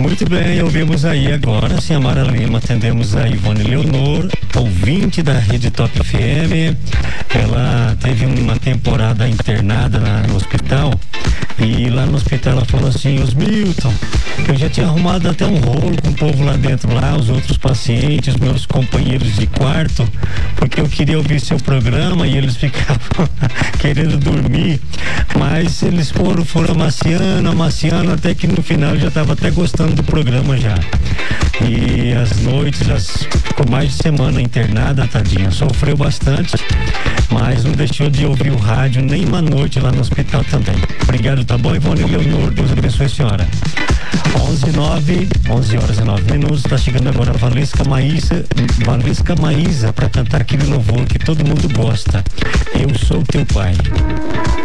Muito bem, ouvimos aí agora, sim, a Mara Lima, atendemos a Ivone Leonor, ouvinte da Rede Top FM. Ela teve uma temporada internada no hospital, e lá no hospital ela falou assim: os Milton, eu já tinha arrumado até um rolo com o povo lá dentro, lá, os outros pacientes, meus companheiros de quarto, porque eu queria ouvir seu programa e eles ficavam querendo dormir, mas eles foram amaciando, até que no final já estava até gostando do programa já. E as noites, ficou mais de semana internada, tadinha, sofreu bastante, mas não deixou de ouvir o rádio nem uma noite lá no hospital também. Obrigado, tá bom, Ivone Leonor? Deus abençoe a senhora. 11 horas e 9 minutos, tá chegando agora a Valesca Maísa para cantar aquele louvor que todo mundo gosta. Eu sou teu pai.